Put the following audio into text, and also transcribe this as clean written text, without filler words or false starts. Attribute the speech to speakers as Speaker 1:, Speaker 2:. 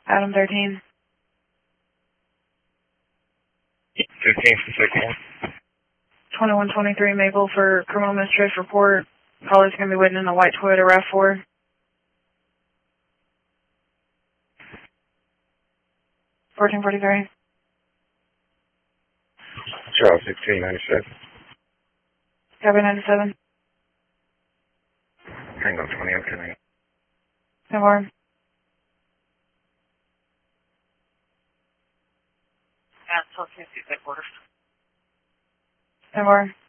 Speaker 1: Adam 13.
Speaker 2: 15th to 2nd.
Speaker 1: 2123 Maple for criminal mischief report. Caller's going to be waiting in a white Toyota RAV4. 1443.
Speaker 2: Charles 1697.
Speaker 1: Copy 97.
Speaker 2: Tango 20, I'm coming.
Speaker 1: 10-4.
Speaker 3: At 14th, headquarters.
Speaker 1: 10-4.